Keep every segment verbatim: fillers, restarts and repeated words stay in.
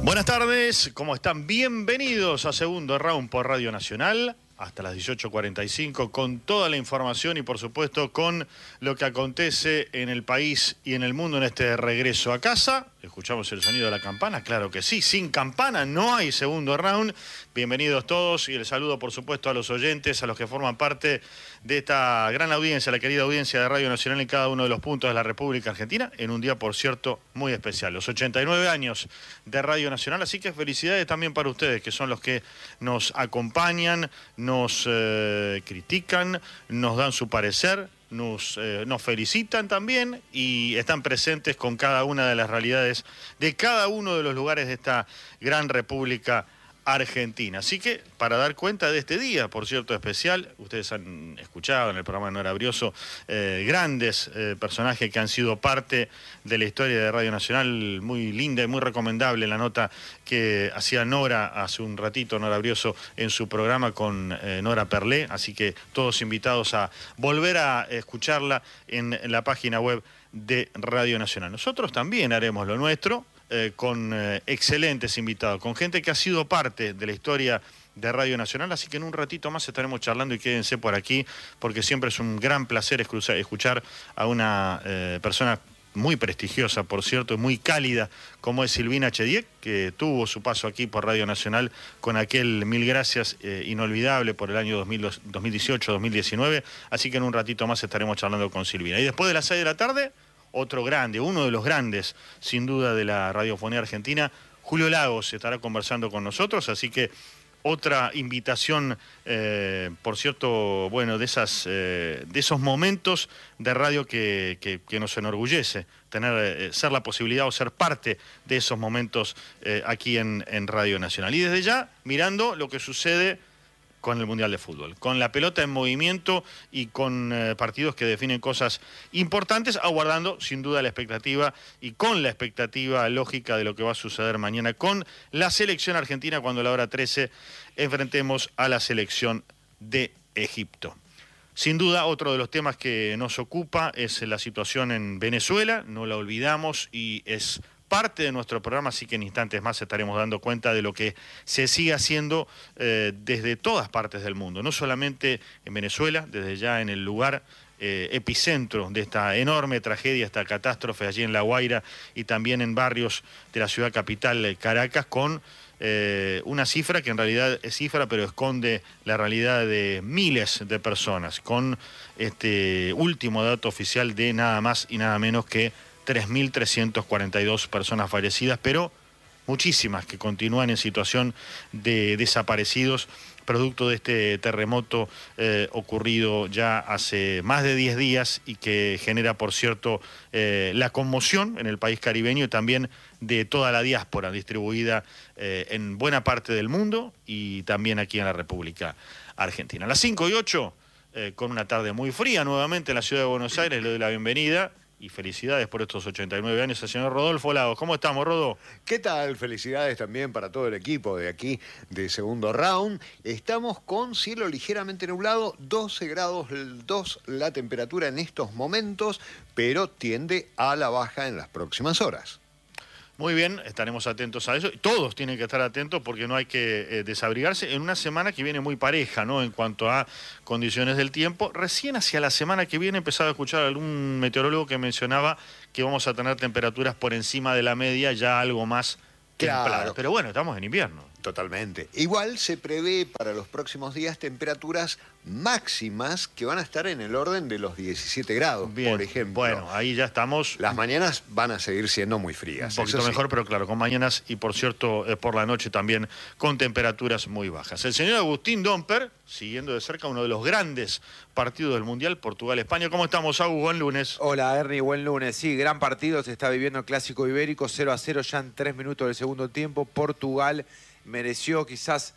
Buenas tardes, ¿cómo están? Bienvenidos a Segundo Round por Radio Nacional, hasta las dieciocho cuarenta y cinco, con toda la información y por supuesto con lo que acontece en el país y en el mundo en este regreso a casa. ¿Escuchamos el sonido de la campana? Claro que sí, sin campana no hay Segundo Round. Bienvenidos todos y el saludo por supuesto a los oyentes, a los que forman parte de esta gran audiencia, la querida audiencia de Radio Nacional en cada uno de los puntos de la República Argentina, en un día, por cierto, muy especial. Los ochenta y nueve años de Radio Nacional, así que felicidades también para ustedes, que son los que nos acompañan, nos eh, critican, nos dan su parecer, nos, eh, nos felicitan también y están presentes con cada una de las realidades de cada uno de los lugares de esta gran República Argentina. Así que, para dar cuenta de este día, por cierto, especial, ustedes han escuchado en el programa de Nora Brioso eh, grandes eh, personajes que han sido parte de la historia de Radio Nacional, muy linda y muy recomendable la nota que hacía Nora hace un ratito, Nora Brioso, en su programa con eh, Nora Perlé, así que todos invitados a volver a escucharla en, en la página web de Radio Nacional. Nosotros también haremos lo nuestro, Eh, con eh, excelentes invitados, con gente que ha sido parte de la historia de Radio Nacional, así que en un ratito más estaremos charlando y quédense por aquí, porque siempre es un gran placer escuchar a una eh, persona muy prestigiosa, por cierto, y muy cálida, como es Silvina Chediek, que tuvo su paso aquí por Radio Nacional con aquel Mil Gracias eh, inolvidable por el año dos mil dieciocho dos mil diecinueve, así que en un ratito más estaremos charlando con Silvina. Y después de las seis de la tarde, otro grande, uno de los grandes, sin duda, de la radiofonía argentina, Julio Lagos, estará conversando con nosotros, así que otra invitación, eh, por cierto, bueno, de esas, eh, de esos momentos de radio que, que, que nos enorgullece, tener, eh, ser la posibilidad o ser parte de esos momentos eh, aquí en, en Radio Nacional. Y desde ya, mirando lo que sucede con el Mundial de Fútbol, con la pelota en movimiento y con eh, partidos que definen cosas importantes, aguardando sin duda la expectativa y con la expectativa lógica de lo que va a suceder mañana con la selección argentina cuando a la hora trece enfrentemos a la selección de Egipto. Sin duda, otro de los temas que nos ocupa es la situación en Venezuela, no la olvidamos y es parte de nuestro programa, así que en instantes más estaremos dando cuenta de lo que se sigue haciendo eh, desde todas partes del mundo, no solamente en Venezuela, desde ya en el lugar eh, epicentro de esta enorme tragedia, esta catástrofe allí en La Guaira y también en barrios de la ciudad capital, Caracas, con eh, una cifra que en realidad es cifra, pero esconde la realidad de miles de personas, con este último dato oficial de nada más y nada menos que tres mil trescientas cuarenta y dos personas fallecidas, pero muchísimas que continúan en situación de desaparecidos, producto de este terremoto eh, ocurrido ya hace más de diez días y que genera, por cierto, eh, la conmoción en el país caribeño y también de toda la diáspora distribuida eh, en buena parte del mundo y también aquí en la República Argentina. A las cinco y ocho, eh, con una tarde muy fría nuevamente en la ciudad de Buenos Aires, le doy la bienvenida. Y felicidades por estos ochenta y nueve años al señor Rodolfo Lagos. ¿Cómo estamos, Rodo? ¿Qué tal? Felicidades también para todo el equipo de aquí de Segundo Round. Estamos con cielo ligeramente nublado, doce grados dos la temperatura en estos momentos, pero tiende a la baja en las próximas horas. Muy bien, estaremos atentos a eso. Todos tienen que estar atentos porque no hay que eh, desabrigarse en una semana que viene muy pareja, ¿no? En cuanto a condiciones del tiempo. Recién hacia la semana que viene he empezado a escuchar a algún meteorólogo que mencionaba que vamos a tener temperaturas por encima de la media, ya algo más templadas. Claro. Pero bueno, estamos en invierno. Totalmente. Igual se prevé para los próximos días temperaturas máximas que van a estar en el orden de los diecisiete grados, Bien, por ejemplo. Bueno, ahí ya estamos. Las mañanas van a seguir siendo muy frías. Un poquito eso mejor, sí. pero claro, con mañanas y por cierto eh, por la noche también con temperaturas muy bajas. El señor Agustín Domper, siguiendo de cerca uno de los grandes partidos del Mundial, Portugal-España. ¿Cómo estamos, Agus? Buen lunes. Hola, Ernie, buen lunes. Sí, gran partido, se está viviendo el Clásico Ibérico, cero a cero ya en tres minutos del segundo tiempo. Portugal mereció quizás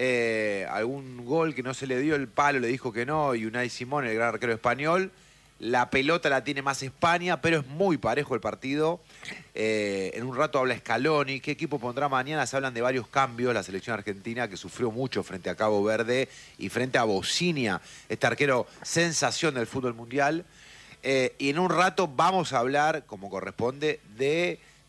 eh, algún gol que no se le dio, el palo le dijo que no, y Unai Simón, el gran arquero español. La pelota la tiene más España, pero es muy parejo el partido. Eh, en un rato habla Scaloni. ¿Qué equipo pondrá mañana? Se hablan de varios cambios. La selección argentina que sufrió mucho frente a Cabo Verde y frente a Bocinia, este arquero sensación del fútbol mundial. Eh, y en un rato vamos a hablar, como corresponde, de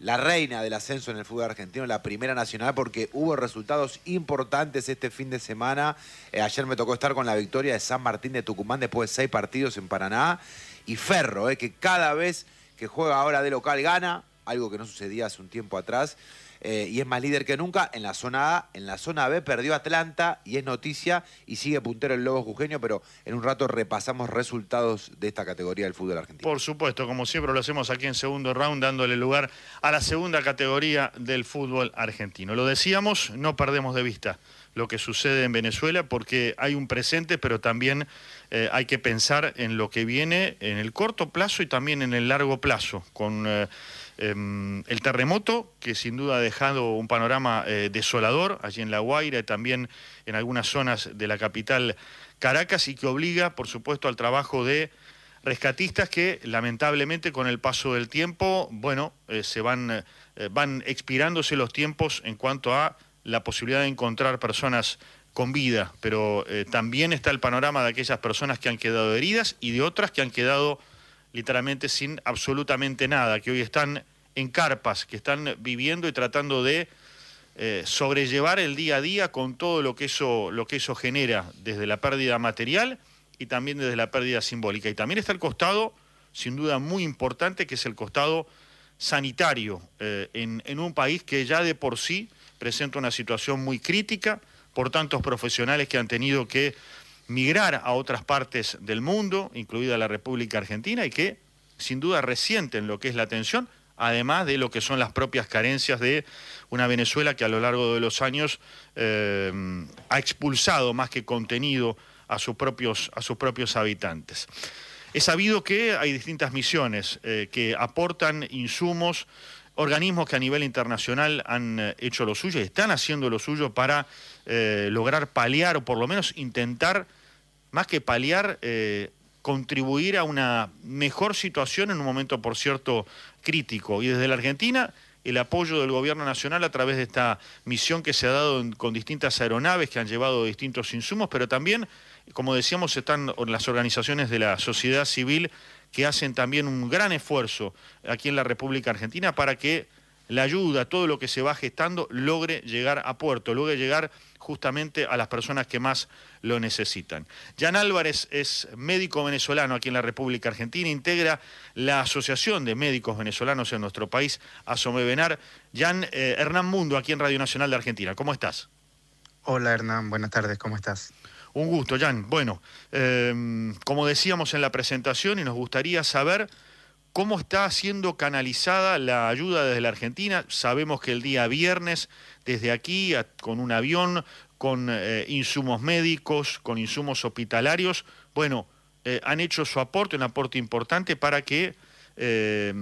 la reina del ascenso en el fútbol argentino, la Primera Nacional, porque hubo resultados importantes este fin de semana. Eh, ayer me tocó estar con la victoria de San Martín de Tucumán después de seis partidos en Paraná. Y Ferro, eh, que cada vez que juega ahora de local gana, algo que no sucedía hace un tiempo atrás. Eh, y es más líder que nunca en la zona A. En la zona B perdió Atlanta y es noticia y sigue puntero el Lobo Jujeño, pero en un rato repasamos resultados de esta categoría del fútbol argentino. Por supuesto, como siempre lo hacemos aquí en Segundo Round, dándole lugar a la segunda categoría del fútbol argentino. Lo decíamos, no perdemos de vista lo que sucede en Venezuela porque hay un presente, pero también eh, hay que pensar en lo que viene en el corto plazo y también en el largo plazo, con eh, eh, el terremoto, que sin duda ha dejado un panorama eh, desolador allí en La Guaira y también en algunas zonas de la capital Caracas, y que obliga, por supuesto, al trabajo de rescatistas que, lamentablemente, con el paso del tiempo, bueno, eh, se van, eh, van expirándose los tiempos en cuanto a la posibilidad de encontrar personas con vida, pero eh, también está el panorama de aquellas personas que han quedado heridas y de otras que han quedado literalmente sin absolutamente nada, que hoy están en carpas, que están viviendo y tratando de eh, sobrellevar el día a día con todo lo que eso, lo que eso genera, desde la pérdida material y también desde la pérdida simbólica. Y también está el costado, sin duda muy importante, que es el costado sanitario, eh, en, en un país que ya de por sí presenta una situación muy crítica por tantos profesionales que han tenido que migrar a otras partes del mundo, incluida la República Argentina, y que sin duda resienten lo que es la tensión, además de lo que son las propias carencias de una Venezuela que a lo largo de los años eh, ha expulsado más que contenido a sus propios, a sus propios habitantes. Es sabido que hay distintas misiones eh, que aportan insumos, organismos que a nivel internacional han eh, hecho lo suyo y están haciendo lo suyo para eh, lograr paliar, o por lo menos intentar, más que paliar, eh, contribuir a una mejor situación en un momento, por cierto, crítico. Y desde la Argentina, el apoyo del gobierno nacional a través de esta misión que se ha dado en, con distintas aeronaves que han llevado distintos insumos, pero también, como decíamos, están las organizaciones de la sociedad civil que hacen también un gran esfuerzo aquí en la República Argentina para que la ayuda, todo lo que se va gestando, logre llegar a puerto, logre llegar justamente a las personas que más lo necesitan. Jan Álvarez es médico venezolano aquí en la República Argentina, integra la Asociación de Médicos Venezolanos en nuestro país, ASOMEVENAR. Jan, eh, Hernán Mundo, aquí en Radio Nacional de Argentina. ¿Cómo estás? Hola Hernán, buenas tardes, ¿cómo estás? Un gusto, Jan. Bueno, eh, como decíamos en la presentación, y nos gustaría saber cómo está siendo canalizada la ayuda desde la Argentina. Sabemos que el día viernes, desde aquí, a, con un avión, con eh, insumos médicos, con insumos hospitalarios, bueno, eh, han hecho su aporte, un aporte importante para que eh,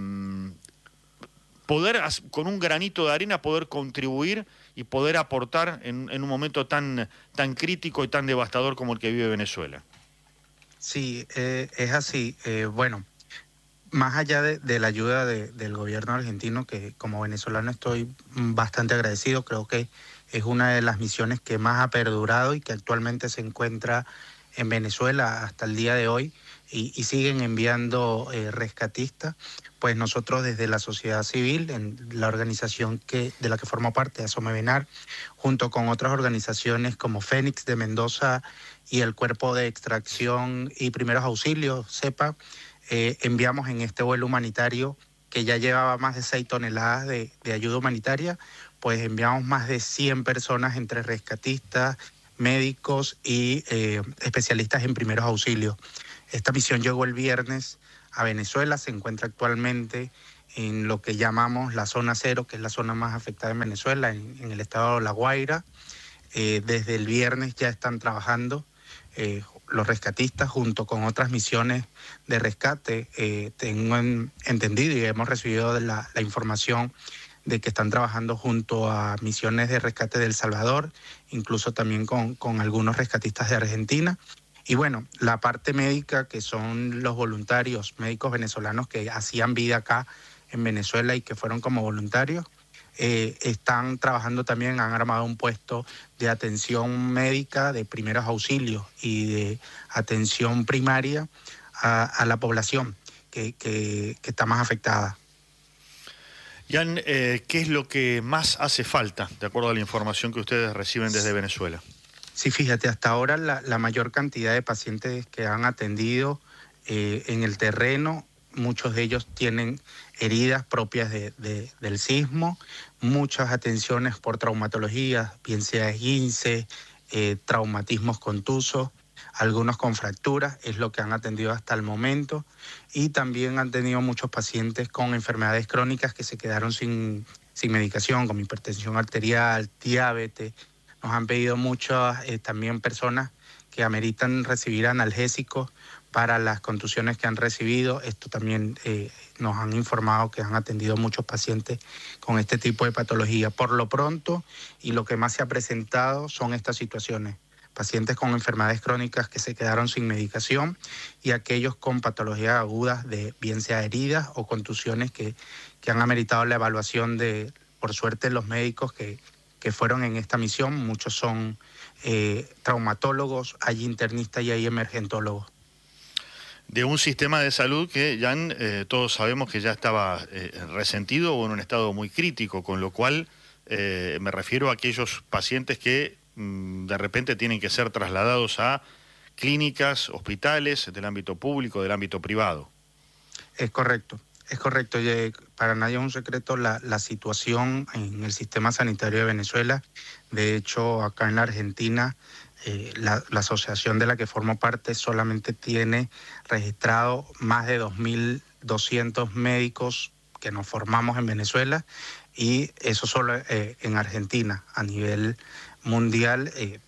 poder, con un granito de arena, poder contribuir y poder aportar en, en un momento tan, tan crítico y tan devastador como el que vive Venezuela. Sí, eh, es así. Eh, bueno, más allá de, de la ayuda de, del gobierno argentino, que como venezolano estoy bastante agradecido, creo que es una de las misiones que más ha perdurado y que actualmente se encuentra en Venezuela hasta el día de hoy, y, y siguen enviando eh, rescatistas. Pues nosotros desde la sociedad civil, en la organización que, de la que formo parte, ASOMEVENAR, junto con otras organizaciones como Fénix de Mendoza y el Cuerpo de Extracción y Primeros Auxilios, CEPA, eh, enviamos en este vuelo humanitario que ya llevaba más de seis toneladas de, de ayuda humanitaria, pues enviamos más de cien personas entre rescatistas, médicos y eh, especialistas en primeros auxilios. Esta misión llegó el viernes a Venezuela, se encuentra actualmente en lo que llamamos la zona cero, que es la zona más afectada en Venezuela, en, en el estado de La Guaira. Eh, desde el viernes ya están trabajando eh, los rescatistas junto con otras misiones de rescate. Eh, tengo en, entendido y hemos recibido la, la información de que están trabajando junto a misiones de rescate de El Salvador, incluso también con, con algunos rescatistas de Argentina. Y bueno, la parte médica, que son los voluntarios médicos venezolanos que hacían vida acá en Venezuela y que fueron como voluntarios, eh, están trabajando también, han armado un puesto de atención médica, de primeros auxilios y de atención primaria a, a la población que, que, que está más afectada. Jan, eh, ¿qué es lo que más hace falta, de acuerdo a la información que ustedes reciben desde Venezuela? Sí, fíjate, hasta ahora la, la mayor cantidad de pacientes que han atendido eh, en el terreno, muchos de ellos tienen heridas propias de, de, del sismo, muchas atenciones por traumatología, bien sea esguince, eh, traumatismos contusos, algunos con fracturas, es lo que han atendido hasta el momento, y también han tenido muchos pacientes con enfermedades crónicas que se quedaron sin, sin medicación, como hipertensión arterial, diabetes. Nos han pedido muchas eh, también personas que ameritan recibir analgésicos para las contusiones que han recibido. Esto también eh, nos han informado que han atendido muchos pacientes con este tipo de patología. Por lo pronto, y lo que más se ha presentado son estas situaciones. Pacientes con enfermedades crónicas que se quedaron sin medicación y aquellos con patologías agudas de bien sea heridas o contusiones que, que han ameritado la evaluación de, por suerte, los médicos que, que fueron en esta misión. Muchos son eh, traumatólogos, hay internistas y hay emergentólogos. De un sistema de salud que ya eh, todos sabemos que ya estaba eh, resentido o en un estado muy crítico, con lo cual eh, me refiero a aquellos pacientes que de repente tienen que ser trasladados a clínicas, hospitales, del ámbito público, del ámbito privado. Es correcto, es correcto. Para nadie es un secreto la, la situación en el sistema sanitario de Venezuela. De hecho, acá en la Argentina, eh, la, la asociación de la que formo parte solamente tiene registrado más de dos mil doscientos médicos que nos formamos en Venezuela, y eso solo eh, en Argentina. A nivel mundial eh,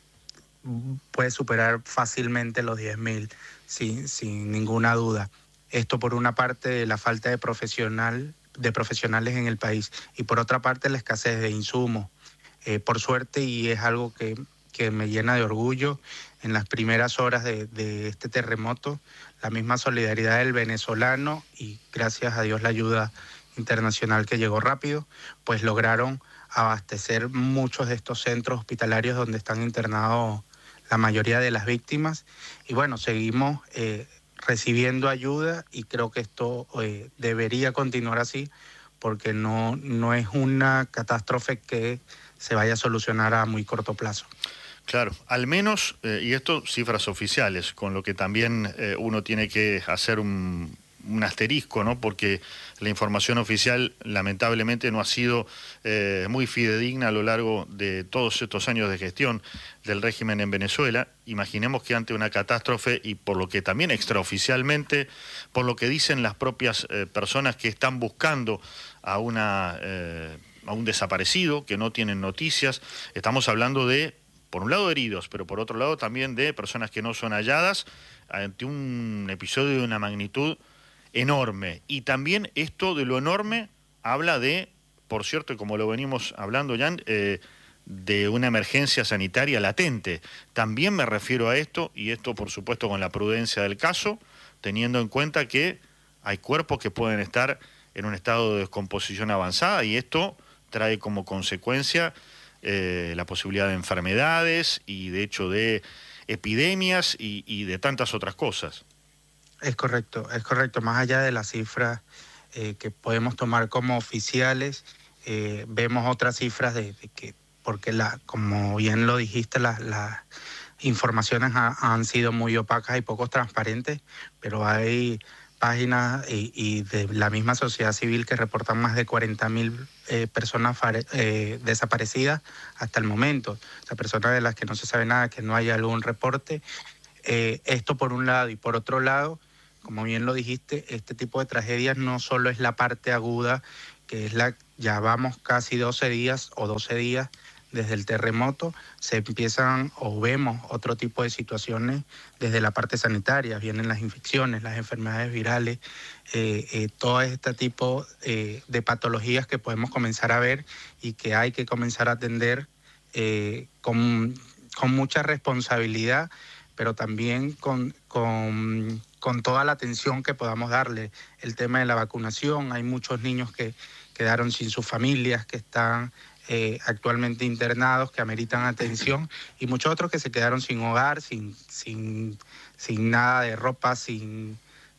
puede superar fácilmente los diez mil, sin, sin ninguna duda. Esto por una parte la falta de, profesional, de profesionales en el país, y por otra parte la escasez de insumos. Eh, por suerte, y es algo que, que me llena de orgullo, en las primeras horas de, de este terremoto, la misma solidaridad del venezolano y gracias a Dios la ayuda internacional que llegó rápido, pues lograron abastecer muchos de estos centros hospitalarios donde están internados la mayoría de las víctimas. Y bueno, seguimos eh, recibiendo ayuda, y creo que esto eh, debería continuar así, porque no, no es una catástrofe que se vaya a solucionar a muy corto plazo. Claro, al menos, eh, y esto cifras oficiales, con lo que también eh, uno tiene que hacer un, un asterisco, ¿no? Porque la información oficial lamentablemente no ha sido eh, muy fidedigna a lo largo de todos estos años de gestión del régimen en Venezuela. Imaginemos que ante una catástrofe, y por lo que también extraoficialmente, por lo que dicen las propias eh, personas que están buscando a, una, eh, a un desaparecido, que no tienen noticias, estamos hablando de, por un lado, heridos, pero por otro lado también de personas que no son halladas ante un episodio de una magnitud enorme. Y también esto de lo enorme habla de, por cierto, como lo venimos hablando, Jan, eh, de una emergencia sanitaria latente. También me refiero a esto, y esto por supuesto con la prudencia del caso, teniendo en cuenta que hay cuerpos que pueden estar en un estado de descomposición avanzada, y esto trae como consecuencia eh, la posibilidad de enfermedades y de hecho de epidemias y, y de tantas otras cosas. Es correcto, es correcto. Más allá de las cifras eh, que podemos tomar como oficiales, eh, vemos otras cifras de, de que, porque la, como bien lo dijiste, las la informaciones ha, han sido muy opacas y poco transparentes, pero hay páginas y, y de la misma sociedad civil que reportan más de cuarenta mil eh, personas eh, desaparecidas hasta el momento. O sea, personas de las que no se sabe nada, que no hay algún reporte. Eh, esto por un lado, y por otro lado, como bien lo dijiste, este tipo de tragedias no solo es la parte aguda, que es la, ya vamos casi doce días o doce días desde el terremoto, se empiezan o vemos otro tipo de situaciones desde la parte sanitaria, vienen las infecciones, las enfermedades virales, eh, eh, todo este tipo eh, de patologías que podemos comenzar a ver y que hay que comenzar a atender eh, con, con mucha responsabilidad, pero también con, con, con toda la atención que podamos darle. El tema de la vacunación, hay muchos niños que quedaron sin sus familias, que están eh, actualmente internados, que ameritan atención, y muchos otros que se quedaron sin hogar, sin, sin, sin nada de ropa, sin,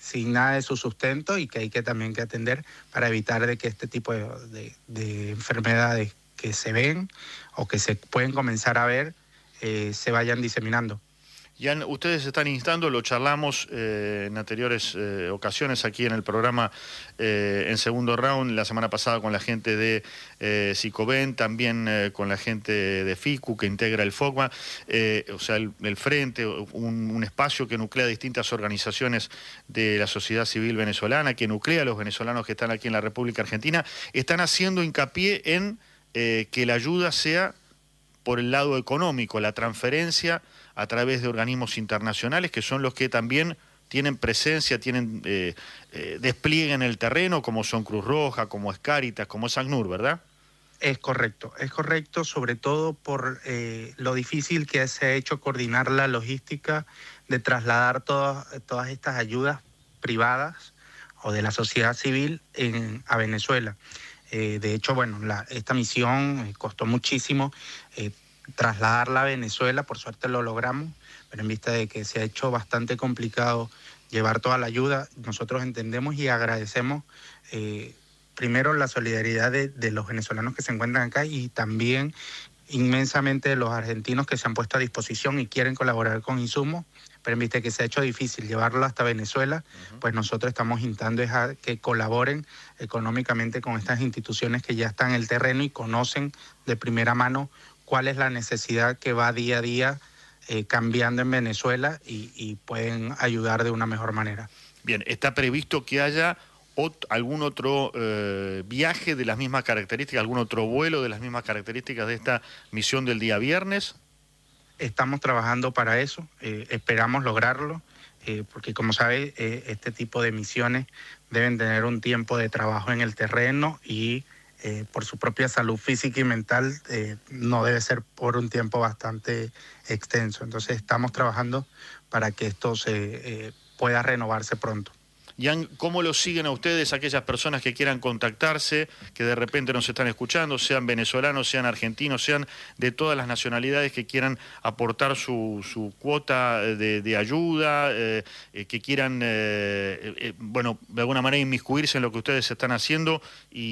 sin nada de su sustento y que hay que también que atender para evitar de que este tipo de, de, de enfermedades que se ven o que se pueden comenzar a ver eh, se vayan diseminando. Ya ustedes están instando, lo charlamos eh, en anteriores eh, ocasiones aquí en el programa eh, en segundo round, la semana pasada con la gente de eh, Sicoben, también eh, con la gente de FICU que integra el FOCMA, eh, o sea, el, el Frente, un, un espacio que nuclea distintas organizaciones de la sociedad civil venezolana, que nuclea a los venezolanos que están aquí en la República Argentina, están haciendo hincapié en eh, que la ayuda sea por el lado económico, la transferencia a través de organismos internacionales que son los que también tienen presencia, tienen eh, eh, despliegue en el terreno, como son Cruz Roja, como es Cáritas, como es ACNUR, ¿verdad? Es correcto, es correcto, sobre todo por eh, lo difícil que se ha hecho coordinar la logística de trasladar todas, todas estas ayudas privadas o de la sociedad civil en, a Venezuela. Eh, de hecho, bueno, la, esta misión eh, costó muchísimo eh, trasladarla a Venezuela, por suerte lo logramos, pero en vista de que se ha hecho bastante complicado llevar toda la ayuda, nosotros entendemos y agradecemos eh, primero la solidaridad de, de los venezolanos que se encuentran acá y también inmensamente de los argentinos que se han puesto a disposición y quieren colaborar con insumos, pero en vista de que se ha hecho difícil llevarlo hasta Venezuela, uh-huh. pues nosotros estamos instando a que colaboren económicamente con estas instituciones que ya están en el terreno y conocen de primera mano cuál es la necesidad que va día a día eh, cambiando en Venezuela y, y pueden ayudar de una mejor manera. Bien, ¿está previsto que haya ot- algún otro eh, viaje de las mismas características, algún otro vuelo de las mismas características de esta misión del día viernes? Estamos trabajando para eso, eh, esperamos lograrlo, eh, porque como sabe, eh, este tipo de misiones deben tener un tiempo de trabajo en el terreno y eh, por su propia salud física y mental eh, no debe ser por un tiempo bastante extenso. Entonces estamos trabajando para que esto se eh, pueda renovarse pronto. Jan, ¿cómo lo siguen a ustedes aquellas personas que quieran contactarse, que de repente nos están escuchando, sean venezolanos, sean argentinos, sean de todas las nacionalidades que quieran aportar su, su cuota de, de ayuda, eh, eh, que quieran, eh, eh, bueno, de alguna manera inmiscuirse en lo que ustedes están haciendo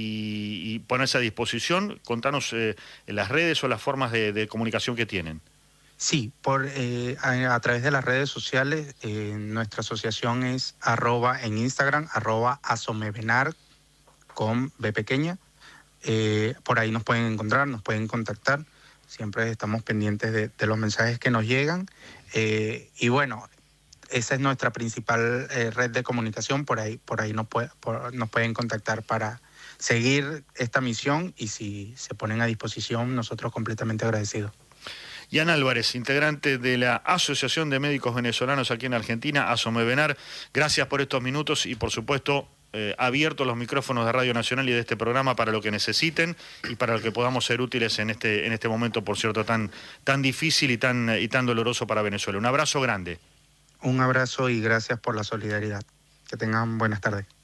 y, y ponerse a disposición? Contanos eh, las redes o las formas de, de comunicación que tienen. Sí, por, eh, a, a través de las redes sociales, eh, nuestra asociación es arroba en Instagram, arroba asomebenar con B pequeña. Eh, por ahí nos pueden encontrar, nos pueden contactar. Siempre estamos pendientes de, de los mensajes que nos llegan. Eh, y bueno, esa es nuestra principal eh, red de comunicación. Por ahí, por ahí nos, puede, por, nos pueden contactar para seguir esta misión y si se ponen a disposición, nosotros completamente agradecidos. Jan Álvarez, integrante de la Asociación de Médicos Venezolanos aquí en Argentina, Asomebenar, gracias por estos minutos y por supuesto eh, abiertos los micrófonos de Radio Nacional y de este programa para lo que necesiten y para lo que podamos ser útiles en este, en este momento, por cierto, tan, tan difícil y tan, y tan doloroso para Venezuela. Un abrazo grande. Un abrazo y gracias por la solidaridad. Que tengan buenas tardes.